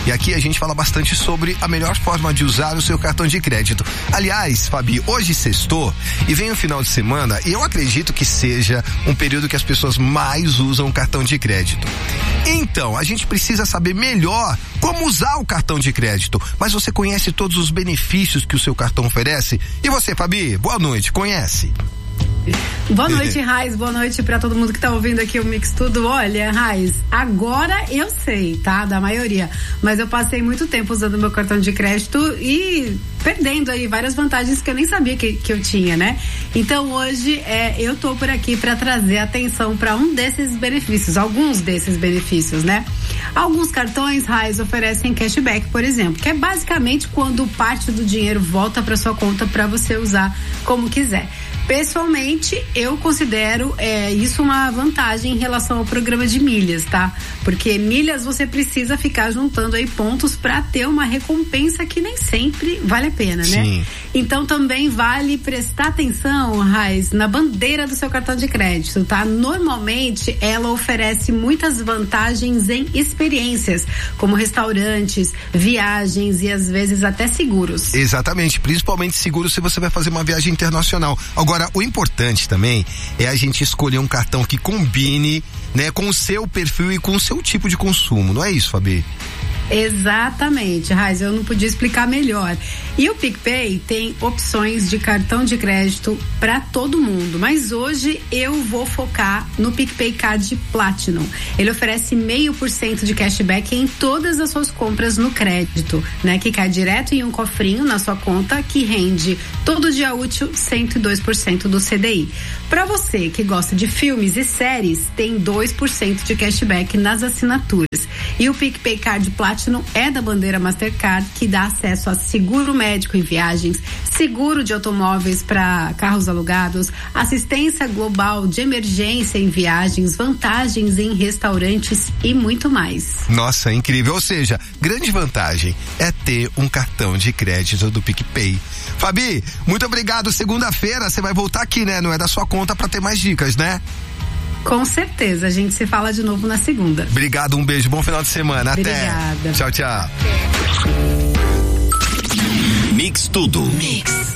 E aqui a gente fala bastante sobre a melhor forma de usar o seu cartão de crédito. Aliás, Fabi, hoje sextou e vem o final de semana e eu acredito que seja um período que as pessoas mais usam o cartão de crédito. Então, a gente precisa saber melhor como usar o cartão de crédito. Mas você conhece todos os benefícios que o seu cartão oferece? E você, Fabi, boa noite, conhece? Boa noite, Raiz, boa noite pra todo mundo que tá ouvindo aqui o Mix Tudo. Olha, Raiz, agora eu sei, tá? Da maioria, mas eu passei muito tempo usando meu cartão de crédito e perdendo aí várias vantagens que eu nem sabia que eu tinha, né? Então hoje eu tô por aqui pra trazer atenção pra um desses benefícios, alguns desses benefícios, né? Alguns cartões, Raiz, oferecem cashback, por exemplo, que é basicamente quando parte do dinheiro volta pra sua conta pra você usar como quiser. Pessoalmente, eu considero isso uma vantagem em relação ao programa de milhas, tá? Porque milhas você precisa ficar juntando aí pontos para ter uma recompensa que nem sempre vale a pena, né? Sim. Então também vale prestar atenção, Raiz, na bandeira do seu cartão de crédito, tá? Normalmente ela oferece muitas vantagens em experiências, como restaurantes, viagens e às vezes até seguros. Exatamente, principalmente seguros se você vai fazer uma viagem internacional. Agora, o importante também é a gente escolher um cartão que combine, né, com o seu perfil e com o seu tipo de consumo, não é isso, Fabi? Exatamente, Raiz, eu não podia explicar melhor. E o PicPay tem opções de cartão de crédito para todo mundo, mas hoje eu vou focar no PicPay Card Platinum. Ele oferece 0,5% de cashback em todas as suas compras no crédito, né? Que cai direto em um cofrinho na sua conta que rende todo dia útil 102% do CDI. Para você que gosta de filmes e séries, tem 2% de cashback nas assinaturas. E o PicPay Card Platinum é da bandeira Mastercard, que dá acesso a seguro médico em viagens, seguro de automóveis para carros alugados, assistência global de emergência em viagens, vantagens em restaurantes e muito mais. Nossa, incrível. Ou seja, grande vantagem é ter um cartão de crédito do PicPay. Fabi, muito obrigado. Segunda-feira você vai voltar aqui, né? Não é da sua conta, para ter mais dicas, né? Com certeza, a gente se fala de novo na segunda. Obrigado, um beijo, bom final de semana. Obrigada. Até. Tchau, tchau. Mix Tudo. Mix.